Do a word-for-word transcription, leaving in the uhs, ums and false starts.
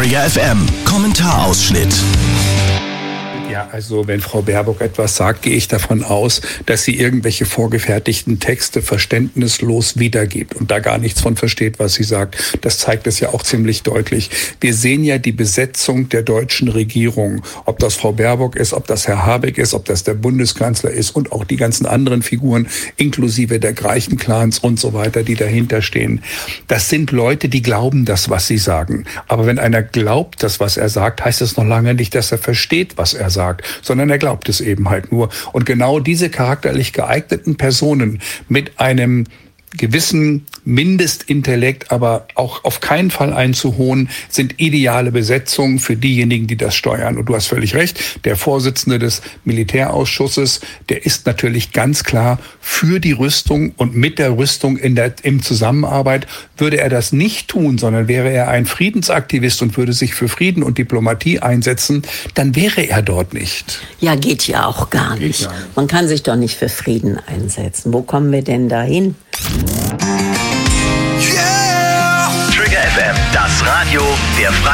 Trigger F M Kommentarausschnitt. Ja, also wenn Frau Baerbock etwas sagt, gehe ich davon aus, dass sie irgendwelche vorgefertigten Texte verständnislos wiedergibt und da gar nichts von versteht, was sie sagt. Das zeigt es ja auch ziemlich deutlich. Wir sehen ja die Besetzung der deutschen Regierung, ob das Frau Baerbock ist, ob das Herr Habeck ist, ob das der Bundeskanzler ist und auch die ganzen anderen Figuren, inklusive der Greichen-Clans und so weiter, die dahinter stehen. Das sind Leute, die glauben das, was sie sagen. Aber wenn einer glaubt, das, was er sagt, heißt es noch lange nicht, dass er versteht, was er sagt. Sagt, sondern er glaubt es eben halt nur. Und genau diese charakterlich geeigneten Personen mit einem gewissen Mindestintellekt, aber auch auf keinen Fall einzuholen, sind ideale Besetzungen für diejenigen, die das steuern. Und du hast völlig recht, der Vorsitzende des Militärausschusses, der ist natürlich ganz klar für die Rüstung und mit der Rüstung in der im Zusammenarbeit. Würde er das nicht tun, sondern wäre er ein Friedensaktivist und würde sich für Frieden und Diplomatie einsetzen, dann wäre er dort nicht. Ja, geht ja auch gar nicht. Ja. Man kann sich doch nicht für Frieden einsetzen. Wo kommen wir denn dahin? Yeah! Trigger F M, das Radio der Freien